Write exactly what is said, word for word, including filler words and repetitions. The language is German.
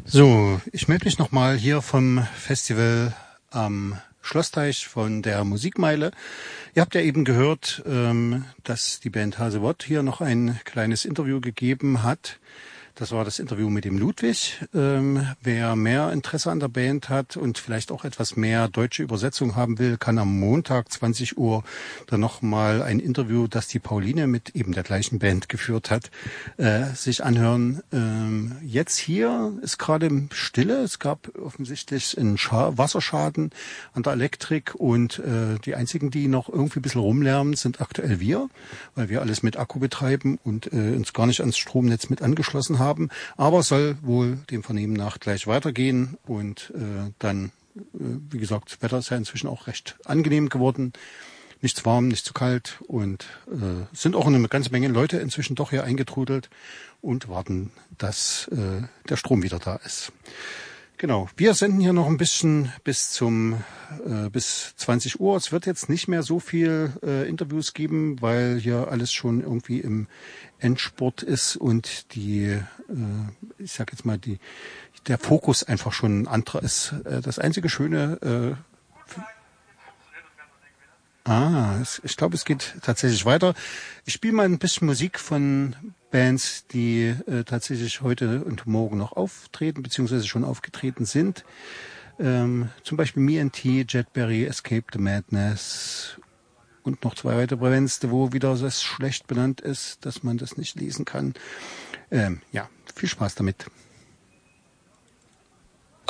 So, ich melde mich nochmal hier vom Festival am Schlossteich von der Musikmeile. Ihr habt ja eben gehört, ähm, dass die Band Hasewott hier noch ein kleines Interview gegeben hat. Das war das Interview mit dem Ludwig. Ähm, wer mehr Interesse an der Band hat und vielleicht auch etwas mehr deutsche Übersetzung haben will, kann am Montag zwanzig Uhr dann nochmal ein Interview, das die Pauline mit eben der gleichen Band geführt hat, äh, sich anhören. Ähm, jetzt hier ist gerade Stille. Es gab offensichtlich einen Scha- Wasserschaden an der Elektrik und äh, die einzigen, die noch irgendwie ein bisschen rumlärmen, sind aktuell wir, weil wir alles mit Akku betreiben und äh, uns gar nicht ans Stromnetz mit angeschlossen haben. Haben, aber soll wohl dem Vernehmen nach gleich weitergehen und äh, dann, äh, wie gesagt, das Wetter ist ja inzwischen auch recht angenehm geworden. Nicht zu warm, nicht zu kalt und äh, sind auch eine ganze Menge Leute inzwischen doch hier eingetrudelt und warten, dass äh, der Strom wieder da ist. Genau, wir senden hier noch ein bisschen bis zum äh, bis zwanzig Uhr. Es wird jetzt nicht mehr so viel äh, Interviews geben, weil hier alles schon irgendwie im Endspurt ist und die, äh, ich sag jetzt mal, die der Fokus einfach schon ein anderer ist. Äh, das einzige Schöne, äh, ah, es, ich glaube, es geht tatsächlich weiter. Ich spiele mal ein bisschen Musik von Bands, die äh, tatsächlich heute und morgen noch auftreten, beziehungsweise schon aufgetreten sind. Ähm, zum Beispiel Me and T, Jetberry, Escape the Madness und noch zwei weitere Bands, wo wieder das schlecht benannt ist, dass man das nicht lesen kann. Ähm, ja, viel Spaß damit.